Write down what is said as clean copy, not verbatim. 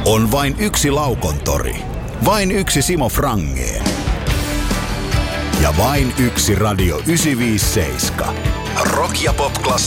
On vain yksi Laukontori, vain yksi Simo Frangén ja vain yksi Radio 957. Rock ja pop